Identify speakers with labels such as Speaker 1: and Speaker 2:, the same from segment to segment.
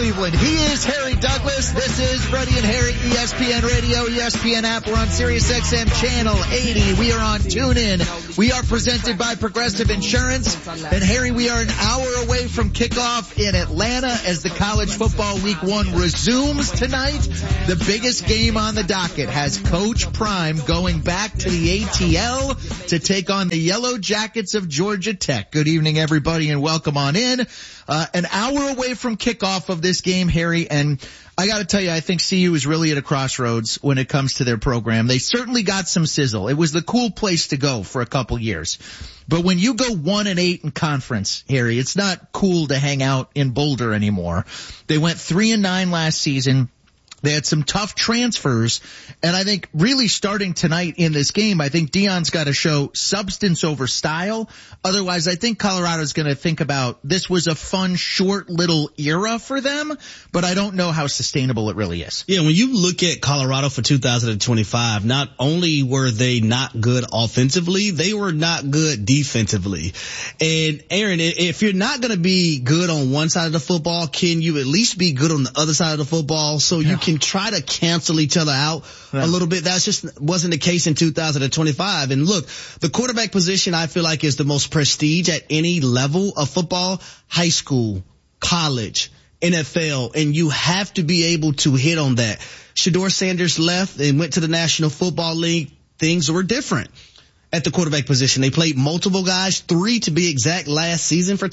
Speaker 1: Cleveland. He is Harry Douglas. This is Freddie and Harry, ESPN Radio, ESPN app. We're on Sirius XM Channel 80. We are on TuneIn. We are presented by Progressive Insurance. And Harry, we are an hour away from kickoff in Atlanta as the college football week 1 resumes tonight. The biggest game on the docket has Coach Prime going back to the ATL to take on the Yellow Jackets of Georgia Tech. Good evening, everybody, and welcome on in. An hour away from kickoff of this game, Harry, and I got to tell you, I think CU is really at a crossroads when it comes to their program. They certainly got some sizzle. It was the cool place to go for a couple years. But when you go 1-8 in conference, Harry, it's not cool to hang out in Boulder anymore. They went 3-9 last season. They had some tough transfers, and I think really starting tonight in this game, I think Deion's got to show substance over style. Otherwise, I think Colorado's going to think about this was a fun, short little era for them, but I don't know how sustainable it really is.
Speaker 2: Yeah, when you look at Colorado for 2025, not only were they not good offensively, they were not good defensively. And Aaron, if you're not going to be good on one side of the football, can you at least be good on the other side of the football so you can try to cancel each other out a little bit? That just wasn't the case in 2025. And look, the quarterback position I feel like is the most prestige at any level of football, high school, college, NFL, and you have to be able to hit on that. Shedeur Sanders left and went to the National Football League. Things were different at the quarterback position. They played multiple guys, 3 to be exact, last season for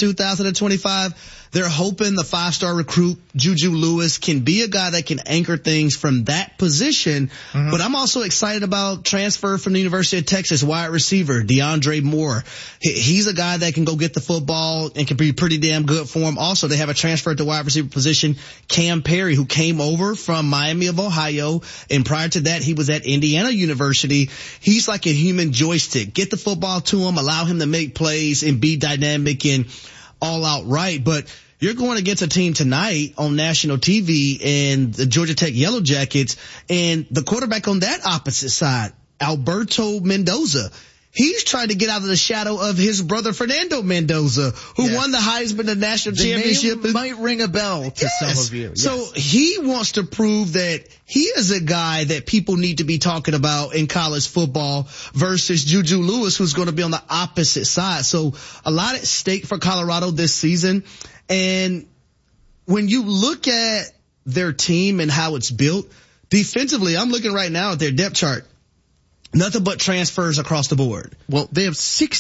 Speaker 2: 2025. They're hoping the 5-star recruit, Juju Lewis, can be a guy that can anchor things from that position. Mm-hmm. But I'm also excited about transfer from the University of Texas, wide receiver, DeAndre Moore. He's a guy that can go get the football and can be pretty damn good for him. Also, they have a transfer at the wide receiver position, Cam Perry, who came over from Miami of Ohio. And prior to that, he was at Indiana University. He's like a human joystick. Get the football to him, allow him to make plays and be dynamic and all out right. But you're going against a team tonight on national TV and the Georgia Tech Yellow Jackets, and the quarterback on that opposite side, Alberto Mendoza. He's trying to get out of the shadow of his brother Fernando Mendoza, who won the Heisman, the national championship.
Speaker 1: Name might ring a bell to some of you. Yes.
Speaker 2: So he wants to prove that he is a guy that people need to be talking about in college football versus Juju Lewis, who's going to be on the opposite side. So a lot at stake for Colorado this season. And when you look at their team and how it's built defensively, I'm looking right now at their depth chart. Nothing but transfers across the board.
Speaker 1: Well, they have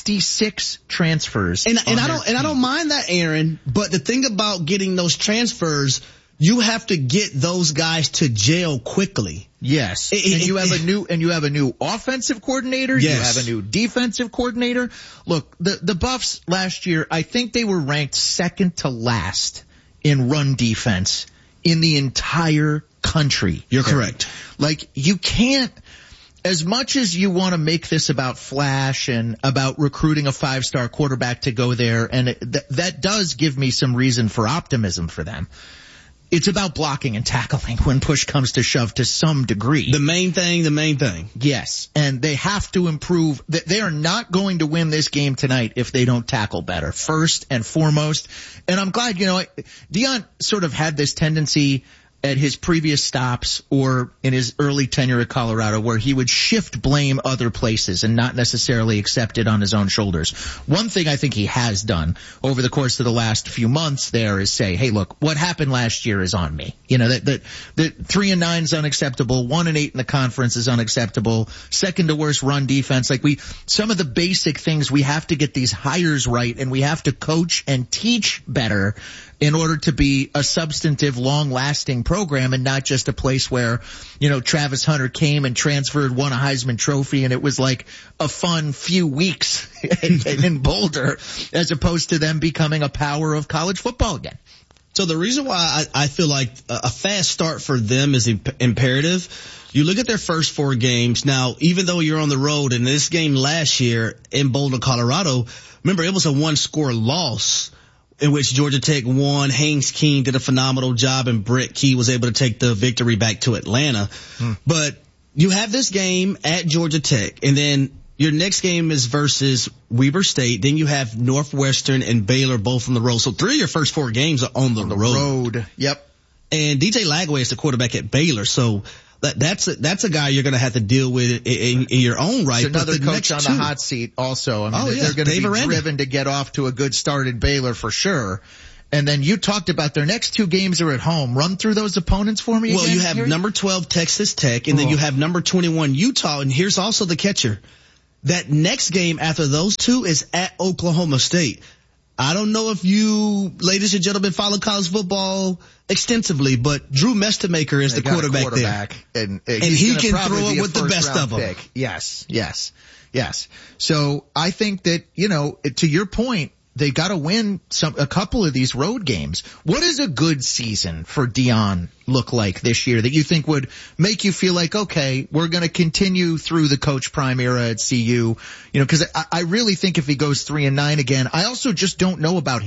Speaker 1: 66 transfers.
Speaker 2: And I don't mind that, Aaron, but the thing about getting those transfers, you have to get those guys to jail quickly.
Speaker 1: Yes. And you have a new offensive coordinator. Yes. You have a new defensive coordinator. Look, the Buffs last year, I think they were ranked second to last in run defense in the entire country.
Speaker 2: You're correct.
Speaker 1: Like, you can't, as much as you want to make this about flash and about recruiting a 5-star quarterback to go there, and that does give me some reason for optimism for them. It's about blocking and tackling when push comes to shove to some degree.
Speaker 2: The main thing.
Speaker 1: Yes. And they have to improve. They are not going to win this game tonight if they don't tackle better, first and foremost. And I'm glad, Deion sort of had this tendency at his previous stops or in his early tenure at Colorado where he would shift blame other places and not necessarily accept it on his own shoulders. One thing I think he has done over the course of the last few months there is say, hey, look, what happened last year is on me. That 3-9 is unacceptable. 1-8 in the conference is unacceptable. Second to worst run defense. Some of the basic things, we have to get these hires right and we have to coach and teach better in order to be a substantive, long-lasting program and not just a place where, Travis Hunter came and transferred, won a Heisman Trophy, and it was like a fun few weeks in Boulder, as opposed to them becoming a power of college football again.
Speaker 2: So the reason why I feel like a fast start for them is imperative. You look at their first 4 games. Now, even though you're on the road, in this game last year in Boulder, Colorado, remember it was a 1-score loss in which Georgia Tech won. Haynes King did a phenomenal job, and Brett Key was able to take the victory back to Atlanta. But you have this game at Georgia Tech, and then your next game is versus Weber State. Then you have Northwestern and Baylor both on the road. So 3 of your first 4 games are on the road.
Speaker 1: Yep.
Speaker 2: And DJ Lagway is the quarterback at Baylor, so that's a guy you're going to have to deal with in your own right.
Speaker 1: It's another coach on the hot seat also. I mean, they're going to be driven to get off to a good start in Baylor for sure. And then you talked about their next 2 games are at home. Run through those opponents for me again.
Speaker 2: Well, you have number 12 Texas Tech, and then you have number 21 Utah, and here's also the catcher. That next game after those 2 is at Oklahoma State. I don't know if you, ladies and gentlemen, follow college football extensively, but Drew Mestemaker is the quarterback there.
Speaker 1: And
Speaker 2: he can throw it with the best of them.
Speaker 1: Pick. Yes. So I think that, to your point, they got to win a couple of these road games. What does a good season for Deion look like this year that you think would make you feel like, okay, we're going to continue through the Coach Prime era at CU? Because I really think if he goes 3-9 again, I also just don't know about